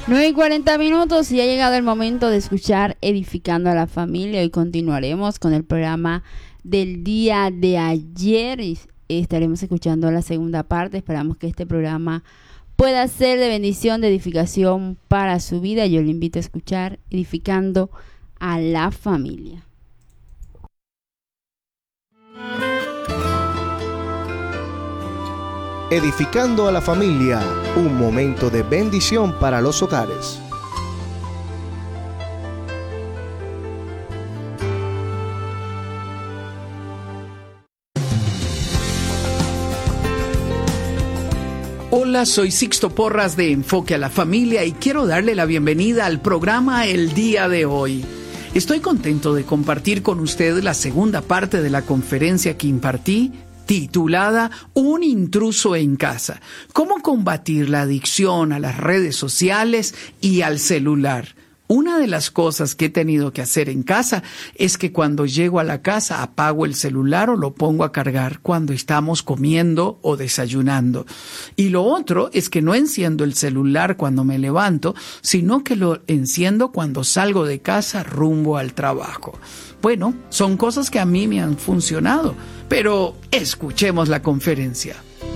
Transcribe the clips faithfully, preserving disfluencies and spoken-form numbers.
nueve y cuarenta minutos y ha llegado el momento de escuchar Edificando a la Familia. Hoy continuaremos con el programa del día de ayer y estaremos escuchando la segunda parte. Esperamos que este programa pueda ser de bendición, de edificación para su vida. Yo le invito a escuchar Edificando a la Familia. Edificando a la Familia, un momento de bendición para los hogares. Hola, soy Sixto Porras de Enfoque a la Familia y quiero darle la bienvenida al programa el día de hoy. Estoy contento de compartir con usted la segunda parte de la conferencia que impartí, titulada Un intruso en casa. ¿Cómo combatir la adicción a las redes sociales y al celular? Una de las cosas que he tenido que hacer en casa es que cuando llego a la casa apago el celular o lo pongo a cargar cuando estamos comiendo o desayunando. Y lo otro es que no enciendo el celular cuando me levanto, sino que lo enciendo cuando salgo de casa rumbo al trabajo. Bueno, son cosas que a mí me han funcionado, pero escuchemos la conferencia.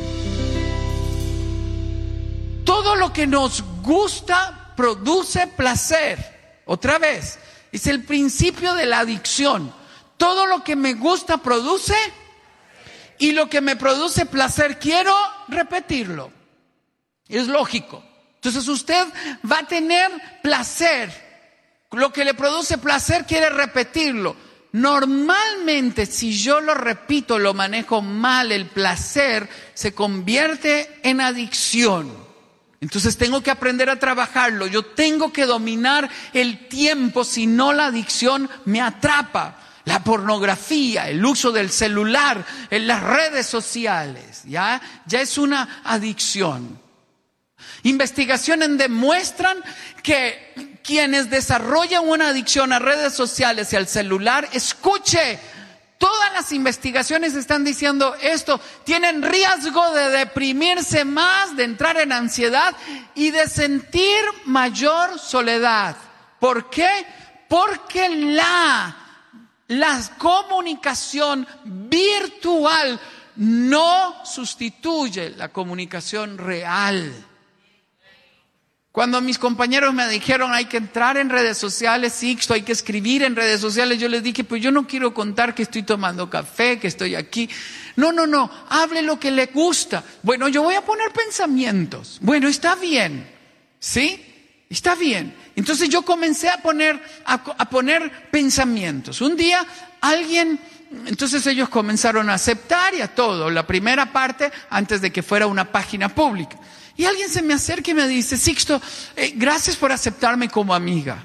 Todo lo que nos gusta produce placer. Otra vez, es el principio de la adicción. Todo lo que me gusta produce y lo que me produce placer quiero repetirlo. Es lógico. Entonces usted va a tener placer. Lo que le produce placer quiere repetirlo. Normalmente, si yo lo repito, lo manejo mal, el placer se convierte en adicción. Entonces tengo que aprender a trabajarlo. Yo tengo que dominar el tiempo, si no la adicción me atrapa. La pornografía, el uso del celular, en las redes sociales, ya, ya es una adicción. Investigaciones demuestran que quienes desarrollan una adicción a redes sociales y al celular, escuche, todas las investigaciones están diciendo esto, tienen riesgo de deprimirse más, de entrar en ansiedad y de sentir mayor soledad. ¿Por qué? Porque la, la comunicación virtual no sustituye la comunicación real. Cuando mis compañeros me dijeron hay que entrar en redes sociales, Sixto, hay que escribir en redes sociales, yo les dije, pues yo no quiero contar que estoy tomando café, que estoy aquí. No, no, no, hable lo que le gusta. Bueno, yo voy a poner pensamientos. Bueno, está bien, ¿sí? Está bien. Entonces yo comencé a poner, a, a poner pensamientos. Un día alguien, entonces ellos comenzaron a aceptar y a todo, la primera parte antes de que fuera una página pública. Y alguien se me acerca y me dice, Sixto, eh, gracias por aceptarme como amiga.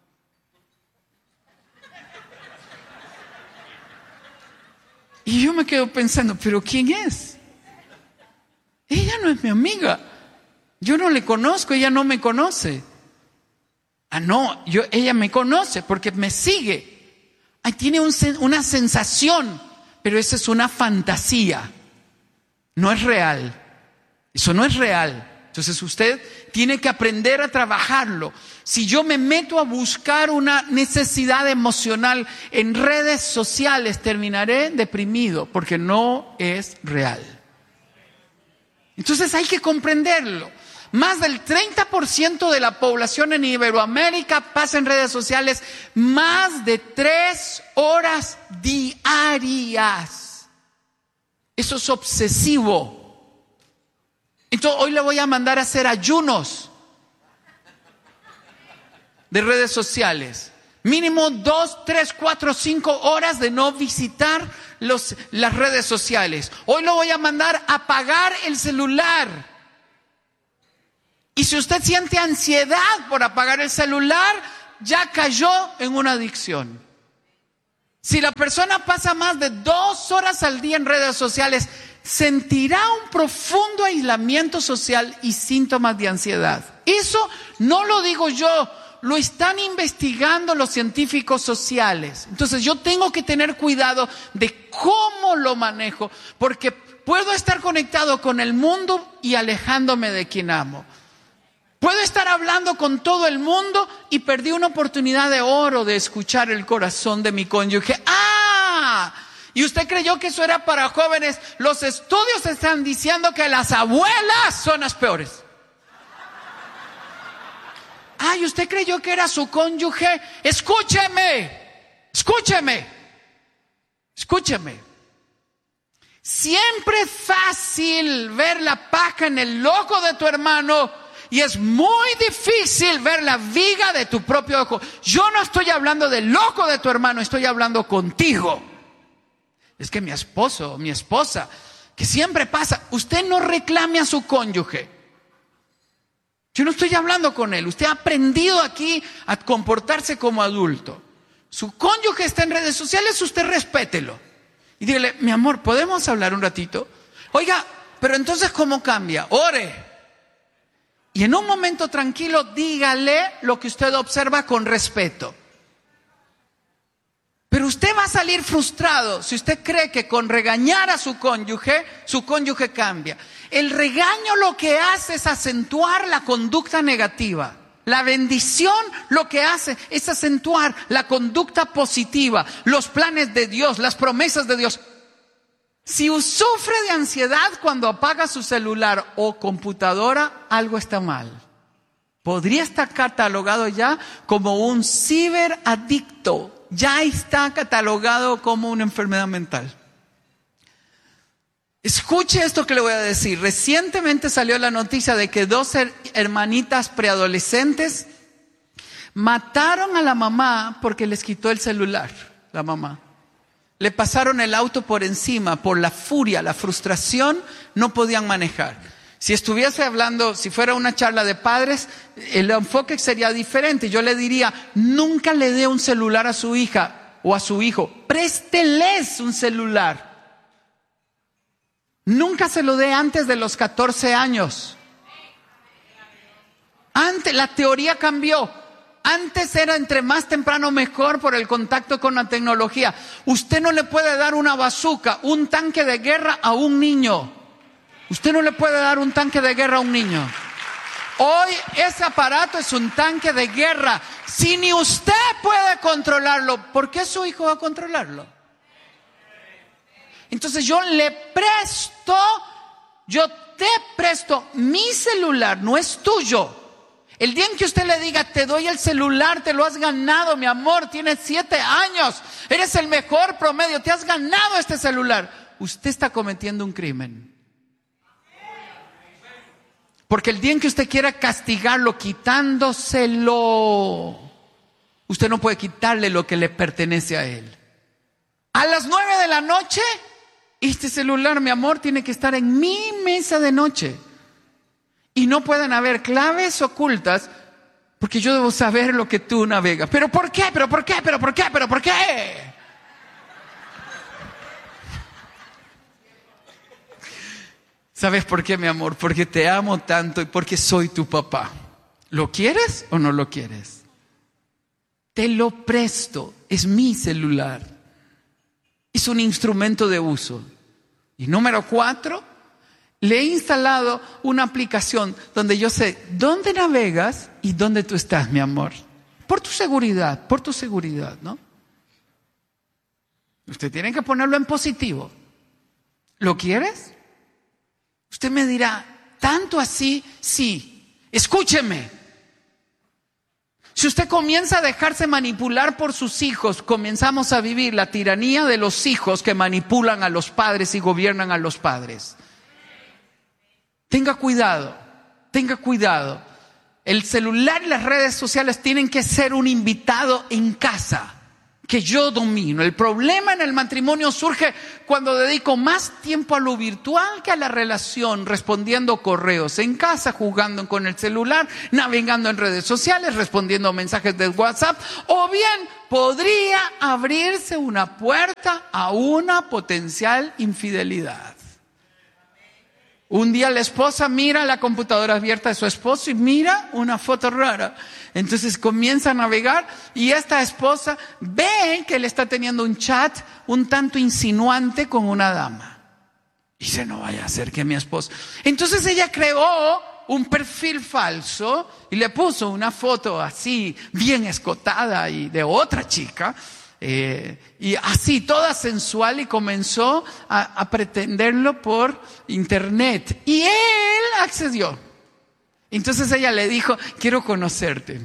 Y yo me quedo pensando, ¿pero quién es? Ella no es mi amiga. Yo no le conozco, ella no me conoce. Ah, no, yo, ella me conoce porque me sigue. Ahí tiene un, una sensación, pero esa es una fantasía. No es real. Eso no es real. Entonces usted tiene que aprender a trabajarlo. Si yo me meto a buscar una necesidad emocional en redes sociales, terminaré deprimido porque no es real. Entonces hay que comprenderlo. Más del treinta por ciento de la población en Iberoamérica pasa en redes sociales más de tres horas diarias. Eso es obsesivo. Entonces hoy le voy a mandar a hacer ayunos de redes sociales. Mínimo dos, tres, cuatro, cinco horas de no visitar los, las redes sociales. Hoy lo voy a mandar a apagar el celular. Y si usted siente ansiedad por apagar el celular, ya cayó en una adicción. Si la persona pasa más de dos horas al día en redes sociales, sentirá un profundo aislamiento social y síntomas de ansiedad. Eso no lo digo yo, lo están investigando los científicos sociales. Entonces yo tengo que tener cuidado de cómo lo manejo, porque puedo estar conectado con el mundo y alejándome de quien amo. Puedo estar hablando con todo el mundo y perdí una oportunidad de oro de escuchar el corazón de mi cónyuge. ¡Ah! Y usted creyó que eso era para jóvenes. Los estudios están diciendo que las abuelas son las peores. Ay, usted creyó que era su cónyuge. Escúcheme, escúcheme, escúcheme. Siempre es fácil ver la paja en el ojo de tu hermano y es muy difícil ver la viga de tu propio ojo. Yo no estoy hablando del ojo de tu hermano, estoy hablando contigo. Es que mi esposo, mi esposa, que siempre pasa, usted no reclame a su cónyuge. Yo no estoy hablando con él. Usted ha aprendido aquí a comportarse como adulto. Su cónyuge está en redes sociales, usted respételo. Y dígale, mi amor, ¿podemos hablar un ratito? Oiga, pero entonces ¿cómo cambia? Ore. Y en un momento tranquilo, dígale lo que usted observa con respeto. Pero usted va a salir frustrado si usted cree que con regañar a su cónyuge, su cónyuge cambia. El regaño lo que hace es acentuar la conducta negativa. La bendición lo que hace es acentuar la conducta positiva, los planes de Dios, las promesas de Dios. Si sufre de ansiedad cuando apaga su celular o computadora, algo está mal. Podría estar catalogado ya como un ciberadicto. Ya está catalogado como una enfermedad mental. Escuche esto que le voy a decir. Recientemente salió la noticia de que dos hermanitas preadolescentes mataron a la mamá porque les quitó el celular, la mamá. Le pasaron el auto por encima, por la furia, la frustración, no podían manejar. Si estuviese hablando, si fuera una charla de padres, el enfoque sería diferente. Yo le diría, nunca le dé un celular a su hija o a su hijo. Présteles un celular. Nunca se lo dé antes de los catorce años. Antes, la teoría cambió. Antes era entre más temprano mejor por el contacto con la tecnología. Usted no le puede dar una bazooka, un tanque de guerra a un niño. Usted no le puede dar un tanque de guerra a un niño. Hoy ese aparato es un tanque de guerra. Si ni usted puede controlarlo, ¿por qué su hijo va a controlarlo? Entonces yo le presto, yo te presto mi celular, no es tuyo. El día en que usted le diga, te doy el celular, te lo has ganado, mi amor, tienes siete años, eres el mejor promedio, te has ganado este celular. Usted está cometiendo un crimen. Porque el día en que usted quiera castigarlo quitándoselo, usted no puede quitarle lo que le pertenece a él. A las nueve de la noche, este celular, mi amor, tiene que estar en mi mesa de noche. Y no pueden haber claves ocultas, porque yo debo saber lo que tú navegas. ¿Pero por qué? ¿Pero por qué? ¿Pero por qué? ¿Pero por qué? ¿Sabes por qué, mi amor? Porque te amo tanto y porque soy tu papá. ¿Lo quieres o no lo quieres? Te lo presto, es mi celular. Es un instrumento de uso. Y número cuatro, le he instalado una aplicación donde yo sé dónde navegas y dónde tú estás, mi amor. Por tu seguridad, por tu seguridad, ¿no? Usted tiene que ponerlo en positivo. ¿Lo quieres? Usted me dirá, ¿tanto así? Sí. Escúcheme. Si usted comienza a dejarse manipular por sus hijos, comenzamos a vivir la tiranía de los hijos que manipulan a los padres y gobiernan a los padres. Tenga cuidado, tenga cuidado. El celular y las redes sociales tienen que ser un invitado en casa que yo domino. El problema en el matrimonio surge cuando dedico más tiempo a lo virtual que a la relación, respondiendo correos en casa, jugando con el celular, navegando en redes sociales, respondiendo mensajes de WhatsApp, o bien podría abrirse una puerta a una potencial infidelidad. Un día la esposa mira la computadora abierta de su esposo y mira una foto rara. Entonces comienza a navegar y esta esposa ve que él está teniendo un chat un tanto insinuante con una dama. Y dice, no vaya a ser que mi esposa. Entonces ella creó un perfil falso y le puso una foto así, bien escotada y de otra chica, eh, y así, toda sensual, y comenzó a, a pretenderlo por internet. Y él accedió. Entonces ella le dijo, quiero conocerte.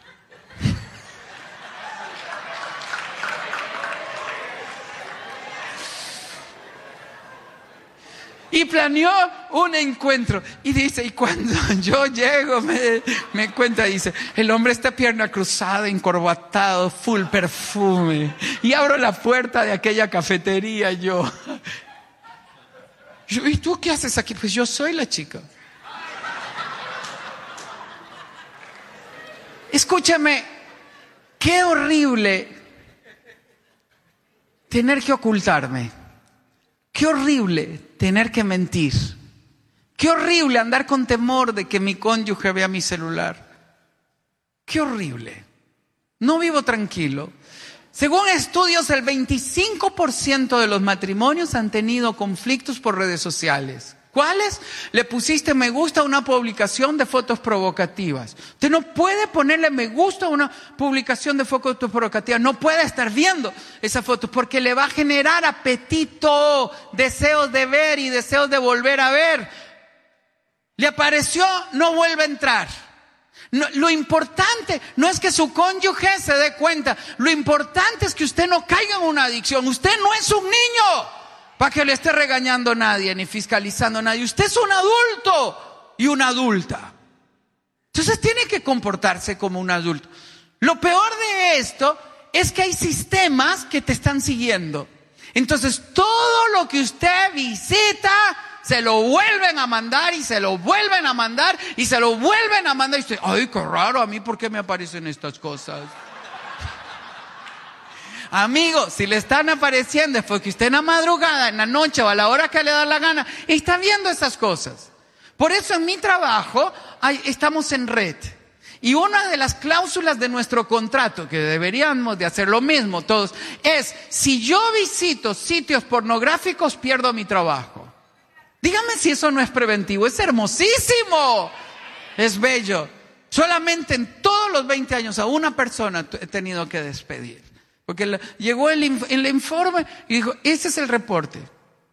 Y planeó un encuentro. Y dice, y cuando yo llego, me, me cuenta, dice, el hombre está pierna cruzada, encorbatado, full perfume. Y abro la puerta de aquella cafetería, yo. yo ¿Y tú qué haces aquí? Pues yo soy la chica. Escúchame, qué horrible tener que ocultarme. Qué horrible tener que mentir. Qué horrible andar con temor de que mi cónyuge vea mi celular. Qué horrible. No vivo tranquilo. Según estudios, el veinticinco por ciento de los matrimonios han tenido conflictos por redes sociales. ¿Cuáles? Le pusiste me gusta a una publicación de fotos provocativas. Usted no puede ponerle me gusta a una publicación de fotos provocativas. No puede estar viendo esa foto porque le va a generar apetito, deseos de ver y deseos de volver a ver. Le apareció, no vuelve a entrar. No, lo importante no es que su cónyuge se dé cuenta. Lo importante es que usted no caiga en una adicción. Usted no es un niño para que le esté regañando a nadie ni fiscalizando a nadie. Usted es un adulto y una adulta. Entonces tiene que comportarse como un adulto. Lo peor de esto es que hay sistemas que te están siguiendo. Entonces todo lo que usted visita se lo vuelven a mandar y se lo vuelven a mandar y se lo vuelven a mandar. Y usted, ay, qué raro, a mí ¿por qué me aparecen estas cosas? Amigo, si le están apareciendo es porque usted en la madrugada, en la noche o a la hora que le da la gana, está viendo esas cosas. Por eso en mi trabajo hay, estamos en red. Y una de las cláusulas de nuestro contrato, que deberíamos de hacer lo mismo todos, es si yo visito sitios pornográficos, pierdo mi trabajo. Dígame si eso no es preventivo. Es hermosísimo. Es bello. Solamente en todos los veinte años a una persona he tenido que despedir. Porque la, llegó el, el informe y dijo, ese es el reporte.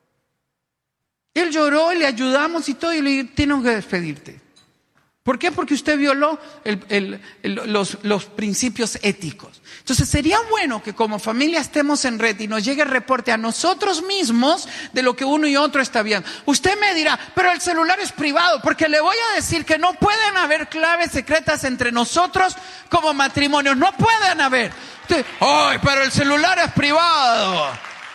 Él lloró y le ayudamos y todo y le dijo, tengo que despedirte. ¿Por qué? Porque usted violó el, el, el, los, los principios éticos. Entonces sería bueno que como familia estemos en red y nos llegue el reporte a nosotros mismos de lo que uno y otro está viendo. Usted me dirá, pero el celular es privado, porque le voy a decir que no pueden haber claves secretas entre nosotros como matrimonios. No pueden haber. Usted, ay, pero el celular es privado.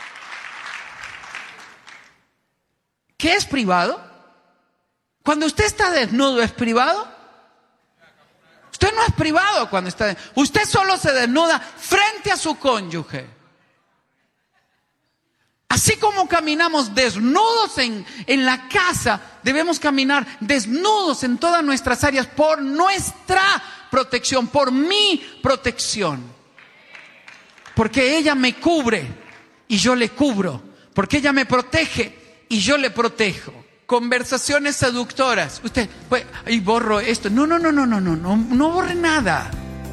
¿Qué es privado? Cuando usted está desnudo, ¿es privado? Usted no es privado cuando está desnudo. Usted solo se desnuda frente a su cónyuge. Así como caminamos desnudos en, en la casa, debemos caminar desnudos en todas nuestras áreas por nuestra protección, por mi protección. Porque ella me cubre y yo le cubro. Porque ella me protege y yo le protejo. Conversaciones seductoras. Usted, pues, y borro esto. No, no, no, no, no, no, no, no borre nada.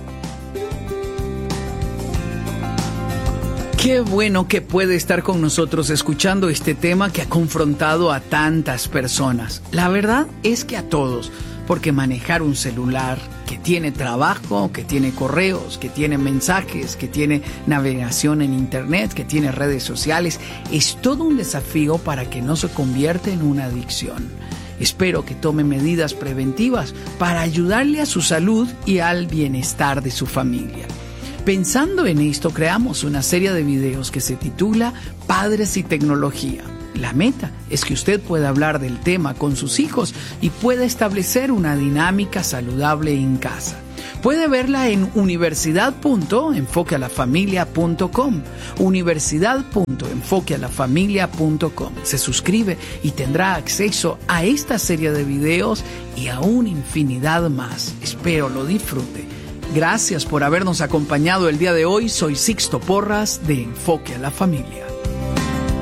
Qué bueno que puede estar con nosotros escuchando este tema que ha confrontado a tantas personas. La verdad es que a todos, porque manejar un celular que tiene trabajo, que tiene correos, que tiene mensajes, que tiene navegación en internet, que tiene redes sociales, es todo un desafío para que no se convierta en una adicción. Espero que tome medidas preventivas para ayudarle a su salud y al bienestar de su familia. Pensando en esto, creamos una serie de videos que se titula Padres y Tecnología. La meta es que usted pueda hablar del tema con sus hijos y pueda establecer una dinámica saludable en casa. Puede verla en universidad punto enfoque a la familia punto com, universidad punto enfoque a la familia punto com. Se suscribe y tendrá acceso a esta serie de videos y a una infinidad más. Espero lo disfrute. Gracias por habernos acompañado el día de hoy. Soy Sixto Porras de Enfoque a la Familia.